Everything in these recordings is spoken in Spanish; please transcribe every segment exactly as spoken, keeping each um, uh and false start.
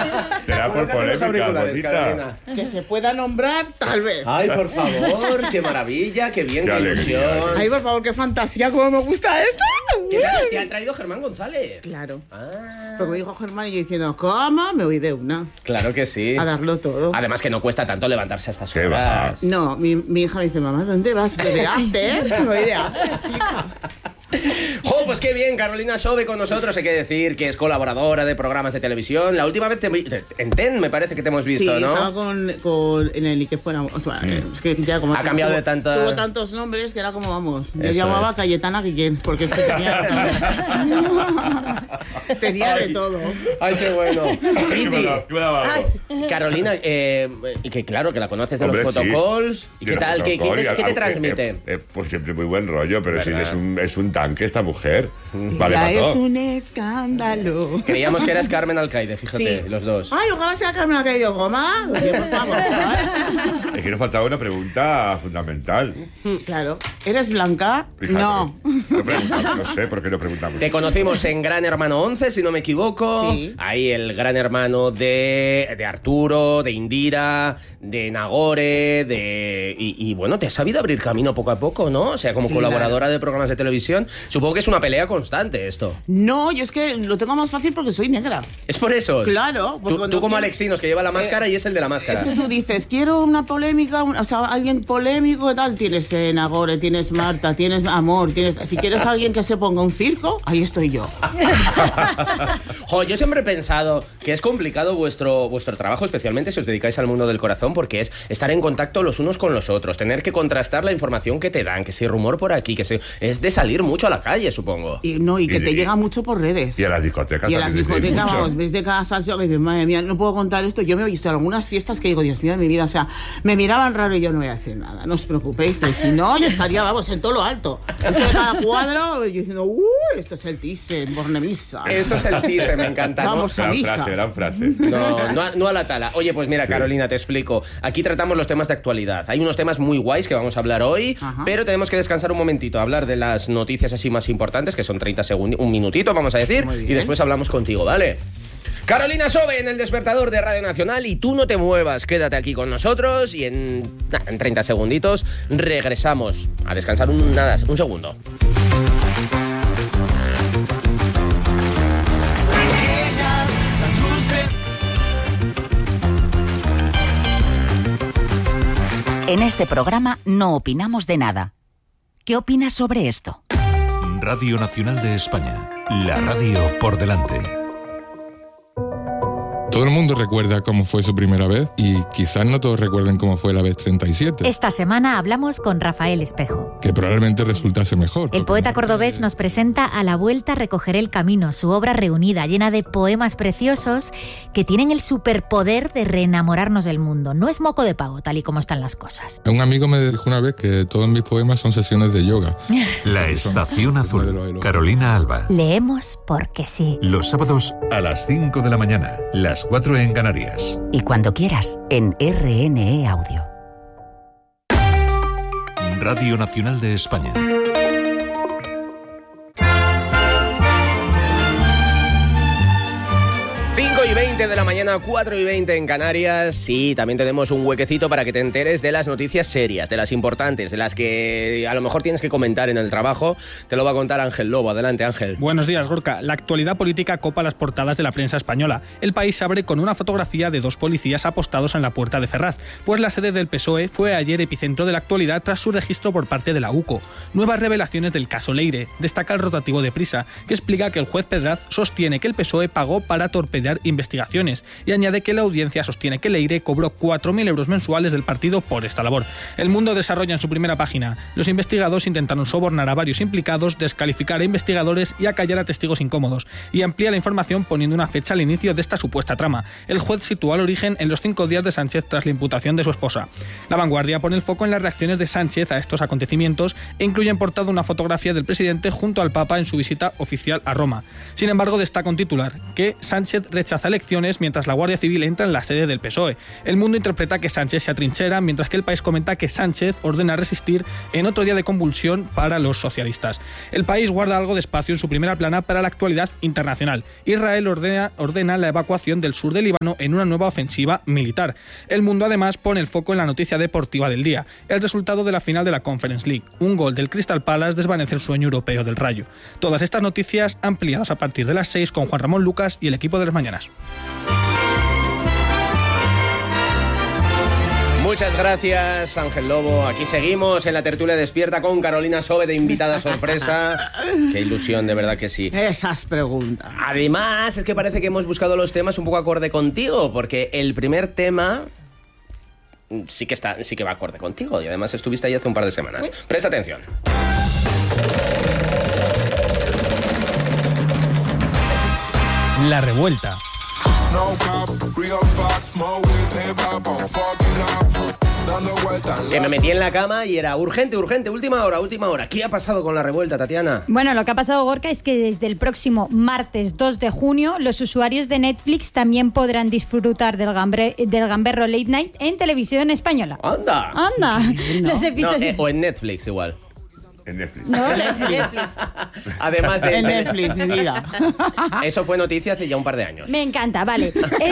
Será por polémica, bonita. Que se pueda nombrar, tal vez. Ay, por favor, qué maravilla, qué bien, qué, qué ilusión. Ay, por favor, qué fantasía, cómo me gusta esto. ¿Qué te ha traído Germán González? Claro. Ah. Porque me dijo Germán y yo diciendo, ¿cómo? Me voy de una. Claro que sí. A darlo todo. Además que no cuesta tanto levantarse a estas ¿Qué horas. vas? No, mi, mi hija me dice, mamá, ¿dónde vas? Yo de after. Me voy de after, chica. ¡Jo, pues qué bien! Carolina Sobe con nosotros. Hay que decir que es colaboradora de programas de televisión. La última vez te, en T E N me parece que te hemos visto, sí, ¿no? estaba con, con en el y que fuera, o sea, mm. es que ya como ha cambiado tuvo, de tanta... tuvo tantos nombres que era como, vamos, yo Eso llamaba es. Cayetana Guillén, porque es que tenía tenía de todo. ¡Ay, qué bueno! Piti, Ay. Carolina, eh, que claro, que la conoces de Hombre, los photocalls. Sí. ¿Y qué tal? ¿Qué, qué, qué, qué te transmite? Eh, eh, pues siempre muy buen rollo, pero sí, es un, es un tanque esta mujer. Vale, ya para es todo. un escándalo. Creíamos que eras Carmen Alcaide, fíjate, Sí. los dos. Ay, ojalá sea Carmen ha caído goma. Oye, por favor. Es que nos faltaba una pregunta fundamental. Claro. ¿Eres blanca? Fíjate, No. No, preguntamos, no sé por qué no preguntamos. Te conocimos en Gran Hermano once, si no me equivoco. Sí. Ahí el Gran Hermano de, de Arturo, de Indira, de Nagore, de... Y, y bueno, te has sabido abrir camino poco a poco, ¿no? O sea, como Sí, colaboradora claro. de programas de televisión. Supongo que es una pelea constante esto. No, yo es que lo tengo más fácil porque soy negra. ¿Es por eso? Claro. porque Tú, cuando tú como quiero- Alexinos, que lleva la máscara Eh, y es el de la máscara. Es que tú dices, quiero una polémica, un- o sea, alguien polémico y tal. Tienes eh, Nagore, tienes Marta, tienes Amor, tienes... Si quieres a alguien que se ponga un circo, ahí estoy yo. Jo, yo siempre he pensado que es complicado vuestro, vuestro trabajo, especialmente si os dedicáis al mundo del corazón, porque es estar en contacto los unos con los otros, tener que contrastar la información que te dan, que si rumor por aquí, que si... Es de salir mucho a la calle, supongo. Y no, y que Y- te y- llega mucho por redes. Y a las discotecas Y a las también decís discotecas, mucho. vamos, ves de cada salsa que dices, madre mía, no puedo contar esto. Yo me he visto en algunas fiestas que digo, Dios mío de mi vida, o sea, me miraban raro y yo no voy a decir nada, no os preocupéis, pero si no, yo estaría, vamos, en todo lo alto. Esto de cada cuadro, y diciendo, uy, esto es el Thyssen, Bornemisa. Esto es el teaser, me encanta. ¿no? Vamos a Gran misa. frase, gran frase. No, no a, no a la tala. Oye, pues mira, Sí. Carolina, te explico. Aquí tratamos los temas de actualidad. Hay unos temas muy guays que vamos a hablar hoy, Ajá. pero tenemos que descansar un momentito, hablar de las noticias así más importantes, que son treinta segundos, un minutito, vamos a decir, Muy bien. y después hablamos contigo, ¿vale? Carolina Sobe en el despertador de Radio Nacional, y tú no te muevas, quédate aquí con nosotros y en, nah, en treinta segunditos regresamos a descansar un, nada, un segundo. En este programa no opinamos de nada. ¿Qué opinas sobre esto? Radio Nacional de España, la radio por delante. Todo el mundo recuerda cómo fue su primera vez y quizás no todos recuerden cómo fue la vez treinta y siete, Esta semana hablamos con Rafael Espejo. que probablemente resultase mejor. El poeta cordobés nos presenta A la vuelta recogeré el camino, su obra reunida, llena de poemas preciosos que tienen el superpoder de reenamorarnos del mundo. No es moco de pavo, tal y como están las cosas. Un amigo me dijo una vez que todos mis poemas son sesiones de yoga. La Estación Azul, Carolina Alba. Leemos porque sí. Los sábados a las cinco de la mañana, las cuatro en Canarias. Y cuando quieras, en R N E Audio. Radio Nacional de España. cinco y veinte de la mañana, cuatro y veinte en Canarias. Sí, también tenemos un huequecito para que te enteres de las noticias serias, de las importantes, de las que a lo mejor tienes que comentar en el trabajo. Te lo va a contar Ángel Lobo. Adelante, Ángel. Buenos días, Gorka. La actualidad política copa las portadas de la prensa española. El País se abre con una fotografía de dos policías apostados en la puerta de Ferraz, pues la sede del P S O E fue ayer epicentro de la actualidad tras su registro por parte de la U C O. Nuevas revelaciones del caso Leire. Destaca el rotativo de Prisa, que explica que el juez Pedraz sostiene que el P S O E pagó para torpedear investigaciones y añade que la audiencia sostiene que Leire cobró cuatro mil euros mensuales del partido por esta labor. El Mundo desarrolla en su primera página: los investigados intentaron sobornar a varios implicados, descalificar a investigadores y acallar a testigos incómodos, y amplía la información poniendo una fecha al inicio de esta supuesta trama. El juez sitúa el origen en los cinco días de Sánchez tras la imputación de su esposa. La Vanguardia pone el foco en las reacciones de Sánchez a estos acontecimientos e incluye en portada una fotografía del presidente junto al Papa en su visita oficial a Roma. Sin embargo, destaca un titular: que Sánchez rechaza elecciones movilizaciones mientras la Guardia Civil entra en la sede del P S O E. El Mundo interpreta que Sánchez se atrinchera, mientras que El País comenta que Sánchez ordena resistir en otro día de convulsión para los socialistas. El País guarda algo de espacio en su primera plana para la actualidad internacional. Israel ordena, ordena la evacuación del sur del Líbano en una nueva ofensiva militar. El Mundo además pone el foco en la noticia deportiva del día, el resultado de la final de la Conference League. Un gol del Crystal Palace desvanece el sueño europeo del Rayo. Todas estas noticias ampliadas a partir de las seis con Juan Ramón Lucas y el equipo de las mañanas. Muchas gracias, Ángel Lobo. Aquí seguimos en la tertulia despierta con Carolina Sobe de invitada sorpresa. Qué ilusión, de verdad que sí. Esas preguntas. Además, es que parece que hemos buscado los temas un poco acorde contigo, porque el primer tema sí que está, sí que va acorde contigo, y además estuviste ahí hace un par de semanas. Presta atención. La revuelta. Que me metí en la cama y era urgente, urgente, última hora, última hora. ¿Qué ha pasado con la revuelta, Tatiana? Bueno, lo que ha pasado, Gorka, es que desde el próximo martes dos de junio los usuarios de Netflix también podrán disfrutar del, gambre, del gamberro Late Night en televisión española. ¡Anda! ¡Anda! No. Los episodios... No, eh, o en Netflix igual. En Netflix. No, Netflix. Además de... En Netflix, mi vida. Eso fue noticia hace ya un par de años. Me encanta, vale.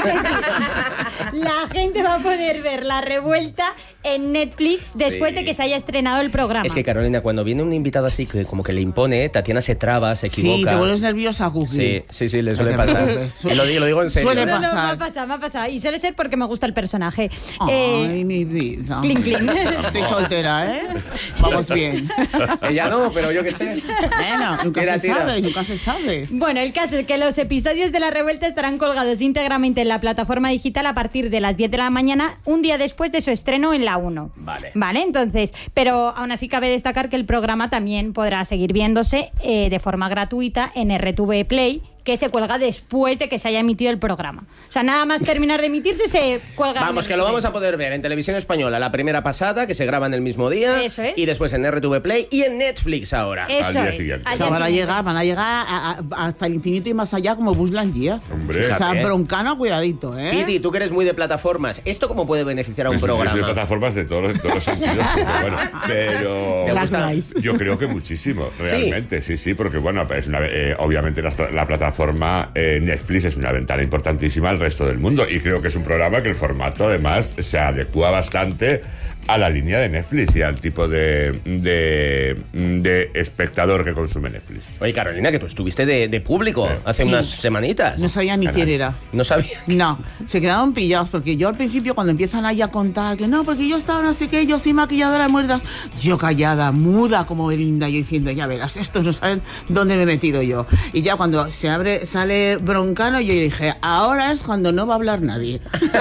La gente va a poder ver la revuelta en Netflix después Sí. de que se haya estrenado el programa. Es que, Carolina, cuando viene un invitado así que como que le impone, Tatiana se traba, se equivoca. Sí, te vuelves nerviosa, Cookie. Sí, sí, sí, le suele No te pasar. preocupes. Y lo, digo- lo digo en serio. Suele ¿eh? No, no, me pasar. ha pasado, me ha pasado. Y suele ser porque me gusta el personaje. Ay, Eh, mi vida. clink, clink. Estoy soltera, ¿eh? Vamos bien. Ella no, pero yo qué sé. Bueno, nunca Tira, se tira. sabe, nunca se sabe. Bueno, el caso es que los episodios de La Revuelta estarán colgados íntegramente en la plataforma digital a partir de las diez de la mañana, un día después de su estreno en la uno. Vale. Vale, entonces, pero aún así cabe destacar que el programa también podrá seguir viéndose eh, de forma gratuita en R T V Play, que se cuelga después de que se haya emitido el programa. O sea, nada más terminar de emitirse se cuelga. Vamos, que lo vamos a poder ver en Televisión Española, la primera pasada, que se graba en el mismo día. Eso es. Y después en R T V Play y en Netflix ahora. Eso Al día es. siguiente. al O sea, día van a siguiente. llegar, van a llegar a- a- hasta el infinito y más allá como Buzz Lightyear. Hombre. O sea, Fíjate. broncano, cuidadito, ¿eh? Piti, tú que eres muy de plataformas, ¿esto cómo puede beneficiar a un Yo soy de programa? plataformas de todos, los- todos los sentidos, pero bueno, pero ¿Te gusta? yo creo que muchísimo, realmente, sí, sí, porque bueno, es una, eh, obviamente la, la plataforma eh, Netflix es una ventana importantísima al resto del mundo y creo que es un programa que el formato además se adecua bastante a la línea de Netflix y al tipo de, de, de espectador que consume Netflix. Oye, Carolina, que tú estuviste de, de público hace Sí. unas semanitas. No sabía ni quién era. No sabía. No, se quedaron pillados porque yo al principio cuando empiezan ahí a contar que no, porque yo estaba no sé qué, yo soy maquilladora de muertas, yo callada, muda como Belinda, yo diciendo, ya verás, estos no saben dónde me he metido yo. Y ya cuando se abre, sale Broncano, yo dije, ahora es cuando no va a hablar nadie.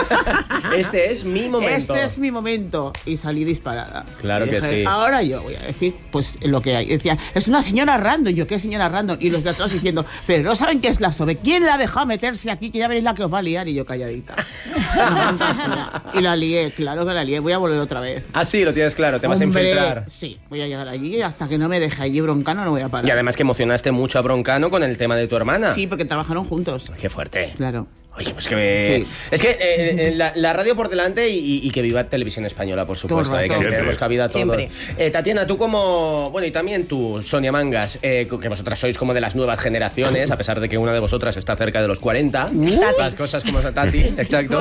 Este es mi momento. Este es mi momento. Y salí disparada. Claro Y que dije, sí. Ahora yo voy a decir, pues lo que hay. Decía, es una señora random. Yo, ¿qué señora random? Y los de atrás diciendo, pero no saben qué es la Sobe. ¿Quién la ha dejado meterse aquí? Que ya veréis la que os va a liar. Y yo calladita. Una fantasía. Y la lié, claro que la lié. Voy a volver otra vez. Ah, sí, lo tienes claro, te vas Hombre, a infiltrar. Sí, voy a llegar allí y hasta que no me deje allí Broncano no voy a parar. Y además que emocionaste mucho a Broncano con el tema de tu hermana. Sí, porque trabajaron juntos. Qué fuerte. Claro. Oye, pues que... Sí. Es que eh, eh, la, la radio por delante y, y que viva Televisión Española, por supuesto, Todo el eh, que rato. Siempre. tenemos cabida a todos. Siempre. Eh, Tatiana, tú como... Bueno, y también tú, Sonia Mangas, eh, que vosotras sois como de las nuevas generaciones, a pesar de que una de vosotras está cerca de los cuarenta. Las cosas como Tati, exacto.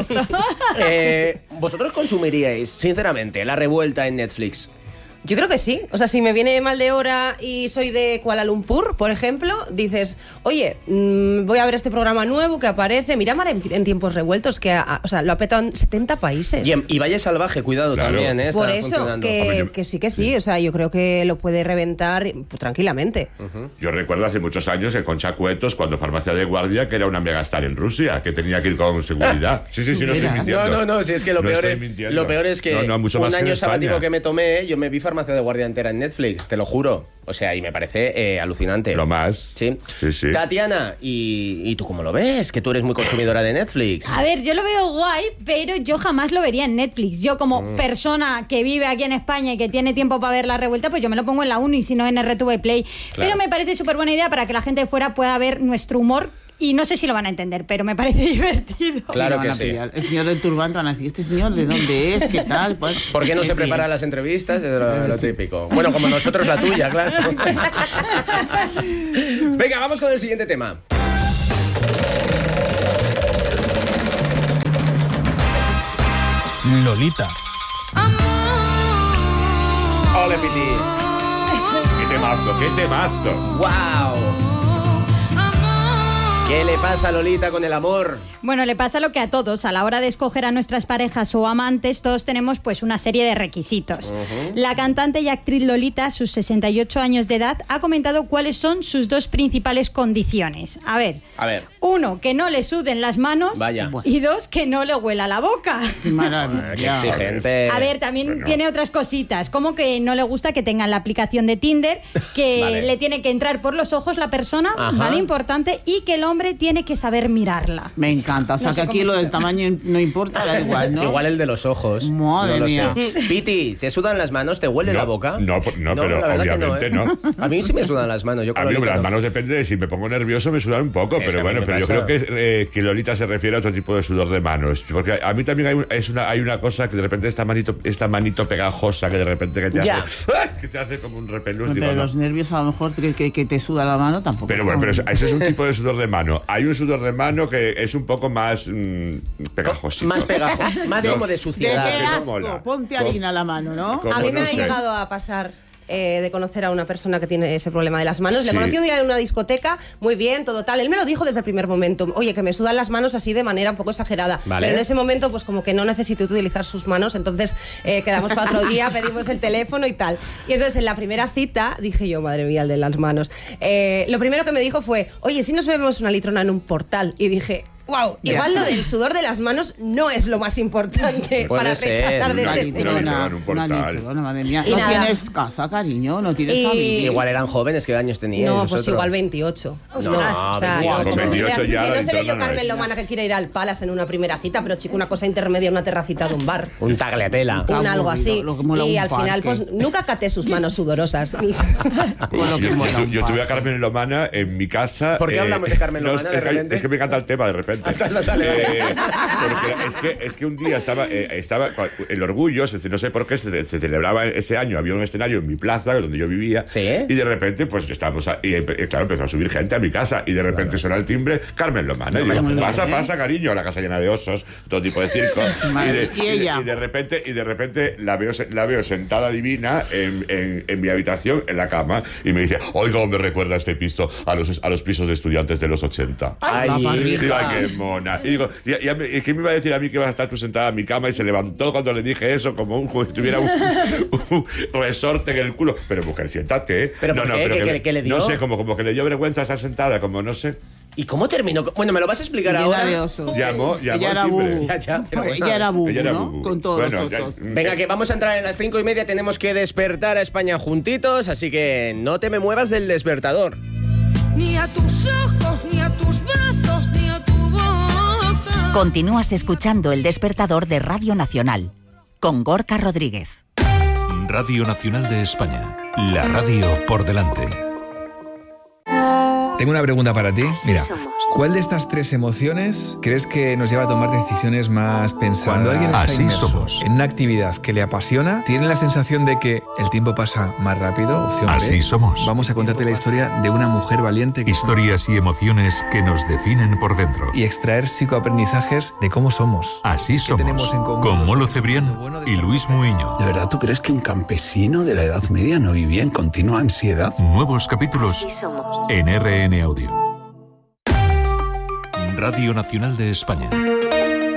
Eh, ¿Vosotros consumiríais, sinceramente, la revuelta en Netflix? Yo creo que sí. O sea, si me viene mal de hora y soy de Kuala Lumpur, por ejemplo, dices, oye, mmm, voy a ver este programa nuevo que aparece. Mira, Mar en, en tiempos revueltos, que ha- o sea, lo ha petado en setenta países. Y, en- y Valle Salvaje, cuidado Claro. también, ¿eh? Está Por eso, funcionando. que, Hombre, yo- que sí que sí. O sea, yo creo que lo puede reventar pues, tranquilamente. Yo recuerdo hace muchos años que Concha Cuetos, cuando Farmacia de Guardia, que era una megastar en Rusia, que tenía que ir con seguridad. Sí, sí, sí, no estoy mintiendo. No, no, no, si es que lo, No peor, estoy es, mintiendo. lo peor es que No, no, mucho más un que en año España. sabático que me tomé, yo me vi Farmacia de Guardia entera en Netflix, te lo juro. O sea, y me parece eh, alucinante. Lo más. Sí. Sí, sí. Tatiana, ¿y, ¿y tú cómo lo ves? Que tú eres muy consumidora de Netflix. A ver, yo lo veo guay, pero yo jamás lo vería en Netflix. Yo como Mm. persona que vive aquí en España y que tiene tiempo para ver la revuelta, pues yo me lo pongo en la uno y si no en R T V Play. Claro. Pero me parece súper buena idea para que la gente de fuera pueda ver nuestro humor y no sé si lo van a entender, pero me parece divertido. Claro Sí, que van a sí. pillar. El señor del turbante van a decir, ¿este señor de dónde es? ¿Qué tal? Pues, ¿Por qué no en se fin. prepara las entrevistas? Es lo, lo típico. Bueno, como nosotros la tuya, claro. Venga, vamos con el siguiente tema. Lolita. Ole, Piti. ¡Qué temazo, qué temazo! ¡Wow! ¿Qué le pasa a Lolita con el amor? Bueno, le pasa lo que a todos. A la hora de escoger a nuestras parejas o amantes, todos tenemos pues una serie de requisitos. Uh-huh. La cantante y actriz Lolita, a sus sesenta y ocho años de edad, ha comentado cuáles son sus dos principales condiciones. A ver. A ver. Uno, que no le suden las manos. Vaya. Y dos, que no le huela la boca. Maravilla. Qué exigente. A ver, también Bueno. tiene otras cositas, como que no le gusta que tengan la aplicación de Tinder, que Vale. le tiene que entrar por los ojos la persona, Ajá. ¿vale? Importante, y que el hombre tiene que saber mirarla. Me encanta. O sea, No sé que aquí cómo lo se del llama. tamaño no importa, da igual, ¿no? Igual el de los ojos. Madre no lo mía. sé. Piti, ¿te sudan las manos? ¿Te huele No, la boca? no, no, pero la verdad que obviamente ¿eh? no. A mí sí me sudan las manos. Yo A con mí Lolita las no. manos depende de si me pongo nervioso, me sudan un poco, Es que pero a mí bueno, me pero yo pasa. pasa. creo que, eh, que Lolita se refiere a otro tipo de sudor de manos. Porque a mí también hay, un- es una, hay una cosa que de repente esta manito, esta manito pegajosa que de repente que te Ya. hace, ¡ah! que te hace como un repelús. Pero digo, no. los nervios a lo mejor que, que, que te suda la mano tampoco. Pero está bueno, pero muy eso, bien. ese es un tipo de sudor de mano. Hay un sudor de mano que es un poco más mm, pegajosito. Más pegajo, más No. como de ¿De suciedad. qué que no asco? mola. Ponte Co- harina a la mano, ¿no? co- A mí me no ha sé. llegado a pasar eh, de conocer a una persona que tiene ese problema de las manos. Le Sí. conocí un día en una discoteca, muy bien, todo tal. Él me lo dijo desde el primer momento. Oye, que me sudan las manos así de manera un poco exagerada. Vale. Pero en ese momento, pues como que no necesité utilizar sus manos, entonces eh, quedamos para otro día, pedimos el teléfono y tal. Y entonces en la primera cita dije yo, madre mía, el de las manos. Eh, lo primero que me dijo fue, oye, si nos bebemos una litrona en un portal. Y dije... Wow, igual Ya. lo del sudor de las manos no es lo más importante Puede para ser, rechazar de una este litrona. señor. Una en un una portal. litrona, madre mía. Y No nada. tienes casa, cariño, no tienes Y- familia. Igual eran jóvenes, ¿qué años teníais No, pues vosotros? igual veintiocho. Ostras. o sea, veintiocho. no, Con como veintiocho que- ya que la no seré yo litrona no Carmen es. Lomana que quiere ir al Palace en una primera cita, pero chico, una cosa intermedia, una terracita de un bar. Un tagliatela. Qué Un algo aburrido, así. lo que mola Y un al final, parque. pues nunca caté sus manos sudorosas. Con lo que Yo, mola yo- un yo par. tuve a Carmen Lomana en mi casa. ¿Por qué hablamos de Carmen no, Lomana es, de que- repente? es que me encanta el tema de repente. Dale, dale. Eh, porque es que, es que un día estaba, eh, estaba el orgullo, se- no sé por qué, se, se celebraba ese año, había un escenario en mi plaza, donde yo vivía, ¿Sí? y de repente, pues estábamos, a- y, empe- claro, empezó a subir gente a mi casa, y de repente suena el timbre, Carmen Lomana, y digo, Lomana, pasa, ¿eh? pasa, cariño, la casa llena de osos, todo tipo de circo, y, de, ¿Y ella? y de repente, y de repente la veo, se- la veo sentada divina en, en- en mi habitación, en la cama, y me dice, oiga, ¿cómo me recuerda este piso a los, a los pisos de estudiantes de los ochenta? Ay, la Y digo, hija. ay, qué mona. Y digo, ¿y, y, y qué me iba a decir a mí que vas a estar tú sentada en mi cama? Y se levantó cuando le dije eso, como un, como si tuviera un, un resorte en el culo. Pero mujer, siéntate, ¿eh? ¿Pero por qué? ¿Qué- que, qué- qué le dio? No sé, como, como que le dio vergüenza estar sentada, como no sé. ¿Y cómo terminó? Bueno, ¿me lo vas a explicar Llena ahora? de osos. Llamó, llamó Ella al era timbre. bubu. Ya, ya, pero bueno. Ella era bubu, Ella era ¿no? bubu. Con todos Bueno, los ya- osos. Venga, que vamos a entrar en las cinco y media. Tenemos que despertar a España juntitos, así que no te me muevas del despertador. Ni a tus ojos, ni a tus brazos, ni a tu boca. Continúas escuchando El Despertador de Radio Nacional con Gorka Rodríguez. Radio Nacional de España. La radio por delante. Tengo una pregunta para ti. Mira, ¿cuál de estas tres emociones crees que nos lleva a tomar decisiones más pensadas? Cuando alguien está Así inmerso somos. en una actividad que le apasiona, tiene la sensación de que el tiempo pasa más rápido. Opción B. Así somos. Vamos a contarte la historia de una mujer valiente que Historias y emociones que nos definen por dentro. y extraer psicoaprendizajes de cómo somos. Así somos. tenemos en común Con los Molo seres Cebrián humanos? Lo bueno de y esta Luis Muiño. ¿De verdad tú crees que un campesino de la Edad Media no vivía en continua ansiedad? Nuevos capítulos en R N Audio. Radio Nacional de España.